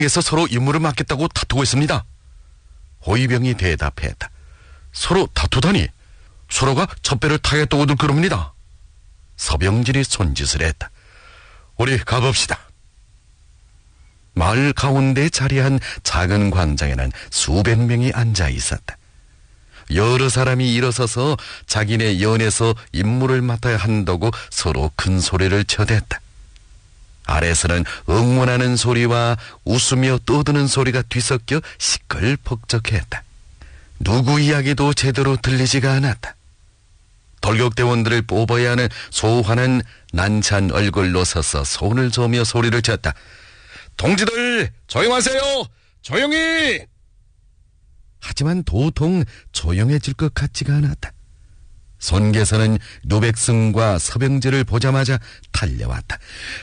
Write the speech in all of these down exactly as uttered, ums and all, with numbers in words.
에서 서로 임무를 맡겠다고 다투고 있습니다. 호위병이 대답했다. 서로 다투다니 서로가 첩배를 타겠다고들 그럽니다. 서병진이 손짓을 했다. 우리 가봅시다. 마을 가운데 자리한 작은 광장에는 수백 명이 앉아 있었다. 여러 사람이 일어서서 자기네 연에서 임무를 맡아야 한다고 서로 큰 소리를 쳐댔다. 아래서는 응원하는 소리와 웃으며 떠드는 소리가 뒤섞여 시끌벅적했다. 누구 이야기도 제대로 들리지가 않았다. 돌격대원들을 뽑아야 하는 소환은 난찬 얼굴로 서서 손을 저으며 소리를 쳤다. 동지들 조용하세요. 조용히. 하지만 도통 조용해질 것 같지가 않았다. 손계서는 노백승과 서병지를 보자마자 달려왔다.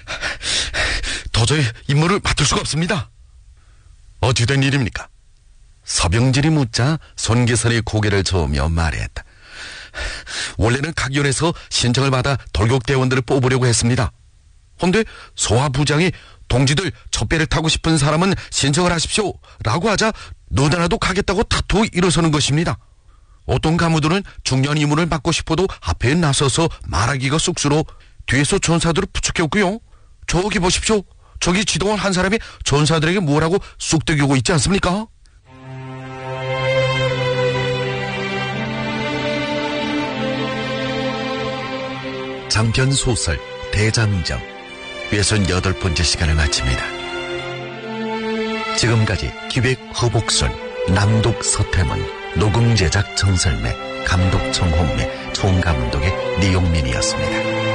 도저히 임무를 맡을 수가 없습니다. 어찌 된 일입니까? 서병질이 묻자 손계선이 고개를 저으며 말했다. 원래는 각연에서 신청을 받아 돌격대원들을 뽑으려고 했습니다. 헌데 소화부장이 동지들 첩배를 타고 싶은 사람은 신청을 하십시오 라고 하자 너나라도 가겠다고 다투 일어서는 것입니다. 어떤 가무들은 중요한 임무를 맡고 싶어도 앞에 나서서 말하기가 쑥스러워 뒤에서 전사들을 부축해오고요. 저기 보십시오. 저기 지도원 한 사람이 전사들에게 뭐라고 쑥대기고 있지 않습니까? 장편 소설 대장정 예순여덟 번째 시간을 마칩니다. 지금까지 기획 허복순, 낭독 서태문, 녹음 제작 정설매, 감독 정홍래, 총감독의 니용민이었습니다.